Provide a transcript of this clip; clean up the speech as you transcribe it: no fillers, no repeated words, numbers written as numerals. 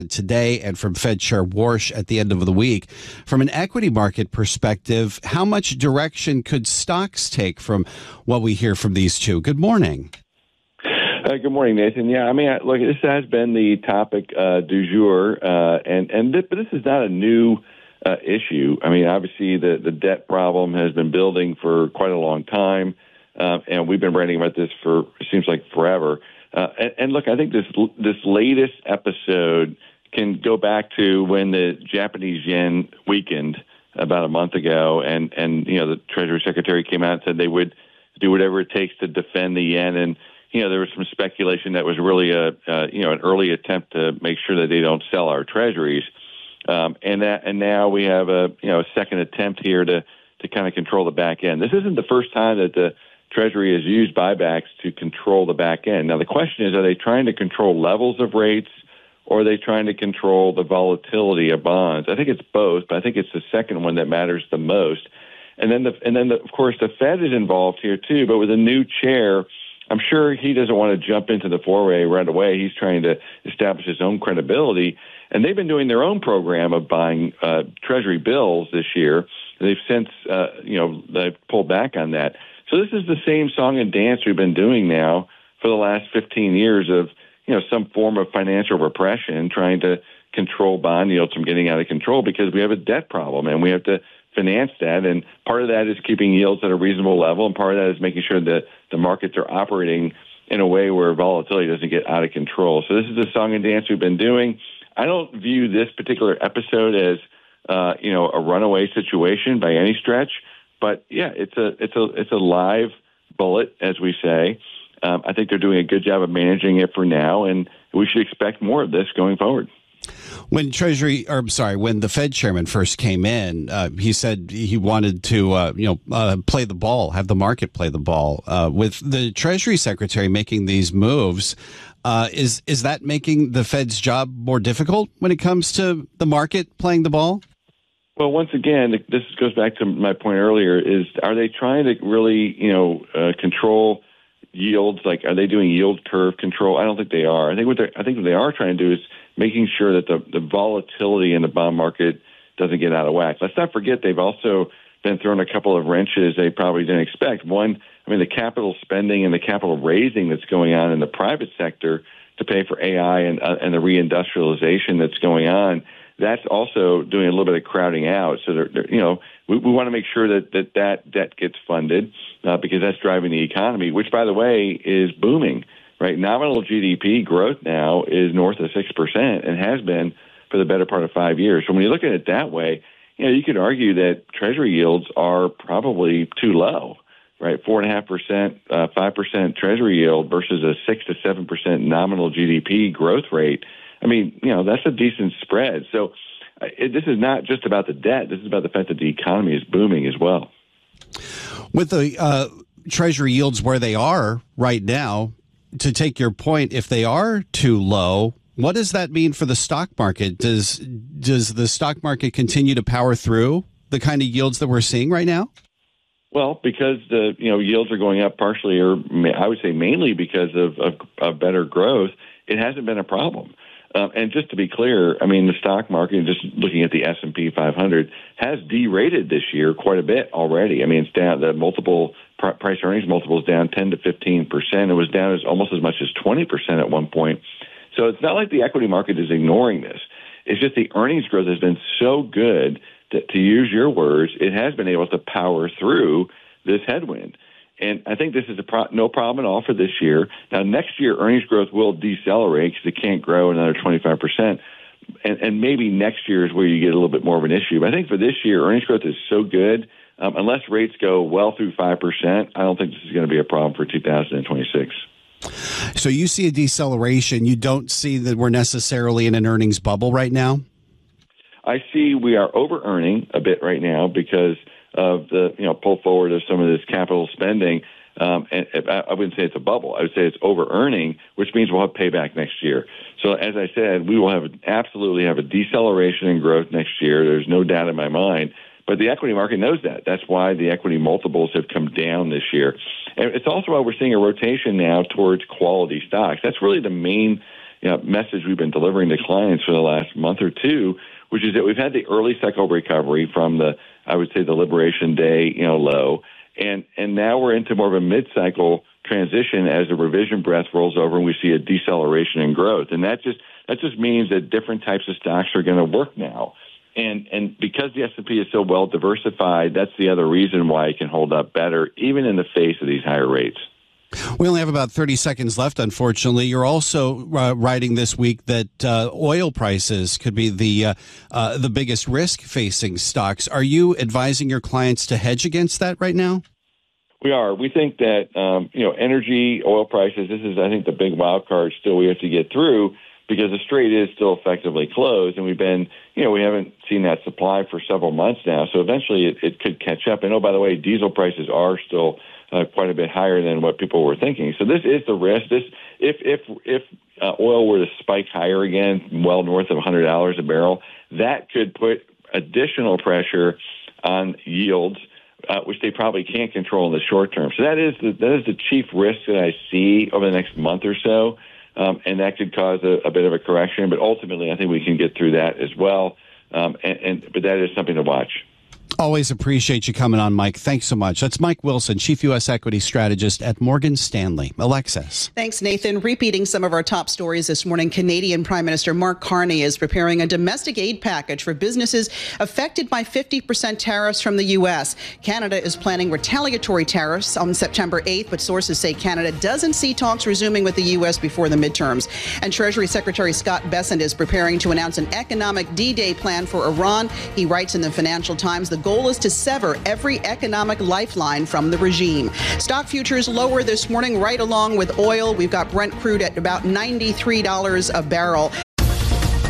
today and from Fed Chair Warsh at the end of the week. From an equity market perspective, how much direction could stocks take from what we hear from these two? Good morning. Good morning, Nathan. Yeah, I mean, look, this has been the topic du jour, but this is not a new issue. I mean, obviously, the debt problem has been building for quite a long time, and we've been writing about this for, it seems like, forever. And look, I think this latest episode can go back to when the Japanese yen weakened about a month ago, and the Treasury Secretary came out and said they would do whatever it takes to defend the yen. And there was some speculation that was really an early attempt to make sure that they don't sell our treasuries. And now we have a second attempt here to kind of control the back end. This isn't the first time that the Treasury has used buybacks to control the back end. Now the question is, are they trying to control levels of rates, or are they trying to control the volatility of bonds? I think it's both, but I think it's the second one that matters the most. And then of course the Fed is involved here too, but with a new chair, I'm sure he doesn't want to jump into the foray right away. He's trying to establish his own credibility. And they've been doing their own program of buying Treasury bills this year. They've since, they've pulled back on that. So this is the same song and dance we've been doing now for the last 15 years of, some form of financial repression, trying to control bond yields from getting out of control because we have a debt problem and we have to finance that. And part of that is keeping yields at a reasonable level, and part of that is making sure that the markets are operating in a way where volatility doesn't get out of control. So this is the song and dance we've been doing. I don't view this particular episode as, a runaway situation by any stretch. But yeah, it's a live bullet, as we say. I think they're doing a good job of managing it for now, and we should expect more of this going forward. When the Fed chairman first came in, he said he wanted to, play the ball, have the market play the ball. With the Treasury Secretary making these moves, is that making the Fed's job more difficult when it comes to the market playing the ball? Well, once again, this goes back to my point earlier: are they trying to really, control yields? Like, are they doing yield curve control? I don't think they are. I think what they are trying to do is making sure that the volatility in the bond market doesn't get out of whack. Let's not forget they've also been thrown a couple of wrenches they probably didn't expect. One, the capital spending and the capital raising that's going on in the private sector to pay for AI and the reindustrialization that's going on. That's also doing a little bit of crowding out. So, we want to make sure that debt gets funded because that's driving the economy, which, by the way, is booming. Right, nominal GDP growth now is north of 6% and has been for the better part of 5 years. So when you look at it that way, you could argue that Treasury yields are probably too low. Right, 4.5%, 5% Treasury yield versus a 6 to 7% nominal GDP growth rate. That's a decent spread. So this is not just about the debt. This is about the fact that the economy is booming as well. With the Treasury yields where they are right now, to take your point, if they are too low, what does that mean for the stock market? Does the stock market continue to power through the kind of yields that we're seeing right now? Well, because the yields are going up partially, or I would say mainly because of better growth, it hasn't been a problem. And just to be clear, the stock market, just looking at the S&P 500, has derated this year quite a bit already. It's down. The multiple price earnings multiple is down 10 to 15%. It was down almost as much as 20% at one point. So it's not like the equity market is ignoring this. It's just the earnings growth has been so good that, to use your words, it has been able to power through this headwind. And I think this is no problem at all for this year. Now, next year, earnings growth will decelerate because it can't grow another 25%. And maybe next year is where you get a little bit more of an issue. But I think for this year, earnings growth is so good, unless rates go well through 5%, I don't think this is going to be a problem for 2026. So you see a deceleration. You don't see that we're necessarily in an earnings bubble right now? I see we are over-earning a bit right now because of the pull forward of some of this capital spending. And I wouldn't say it's a bubble. I would say it's over-earning, which means we'll have payback next year. So as I said, we will absolutely have a deceleration in growth next year. There's no doubt in my mind. But the equity market knows that. That's why the equity multiples have come down this year. And it's also why we're seeing a rotation now towards quality stocks. That's really the main message we've been delivering to clients for the last month or two, which is that we've had the early cycle recovery from the Liberation Day, low. And now we're into more of a mid-cycle transition as the revision breath rolls over and we see a deceleration in growth. And that just means that different types of stocks are going to work now. And because the S&P is so well diversified, that's the other reason why it can hold up better, even in the face of these higher rates. We only have about 30 seconds left, unfortunately. You're also writing this week that oil prices could be the biggest risk facing stocks. Are you advising your clients to hedge against that right now? We are. We think that, energy, oil prices, this is, I think, the big wild card still we have to get through because the strait is still effectively closed. And we've been, we haven't seen that supply for several months now. So eventually it could catch up. And, by the way, diesel prices are still quite a bit higher than what people were thinking. So this is the risk. If oil were to spike higher again, well north of $100 a barrel, that could put additional pressure on yields, which they probably can't control in the short term. So that is the chief risk that I see over the next month or so, and that could cause a bit of a correction. But ultimately, I think we can get through that as well. But that is something to watch. Always appreciate you coming on, Mike. Thanks so much. That's Mike Wilson, Chief U.S. Equity Strategist at Morgan Stanley. Alexis. Thanks, Nathan. Repeating some of our top stories this morning, Canadian Prime Minister Mark Carney is preparing a domestic aid package for businesses affected by 50% tariffs from the U.S. Canada is planning retaliatory tariffs on September 8th, but sources say Canada doesn't see talks resuming with the U.S. before the midterms. And Treasury Secretary Scott Bessent is preparing to announce an economic D-Day plan for Iran. He writes in the Financial Times, the goal is to sever every economic lifeline from the regime. Stock futures lower this morning, right along with oil. We've got Brent crude at about $93 a barrel.